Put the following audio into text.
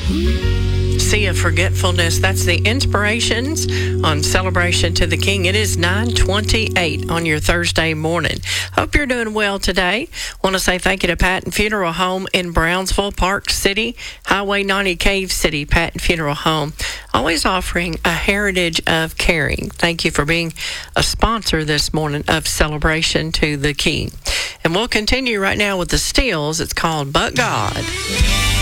Sea of Forgetfulness. That's the Inspirations on Celebration to the King. It is 9:28 on your Thursday morning. Hope you're doing well today. Want to say thank you to Patton Funeral Home in Brownsville, Park City, Highway 90, Cave City, Patton Funeral Home. Always offering a heritage of caring. Thank you for being a sponsor this morning of Celebration to the King. And we'll continue right now with the Steels. It's called But God.